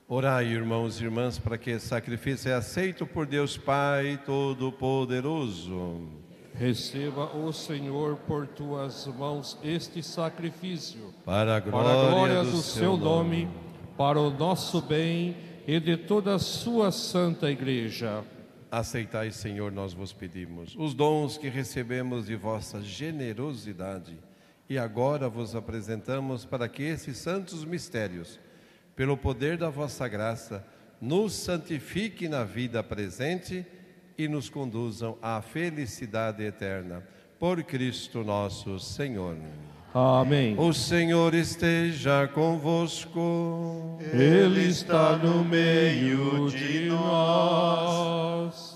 Orai, irmãos e irmãs, para que esse sacrifício seja aceito por Deus Pai Todo-Poderoso. Receba, o Senhor, por tuas mãos este sacrifício, Para a glória do seu nome, para o nosso bem e de toda a sua santa Igreja. Aceitai, Senhor, nós vos pedimos, os dons que recebemos de vossa generosidade, e agora vos apresentamos para que esses santos mistérios, pelo poder da vossa graça, nos santifiquem na vida presente e nos conduzam à felicidade eterna. Por Cristo nosso Senhor. Amém. O Senhor esteja convosco. Ele está no meio de nós.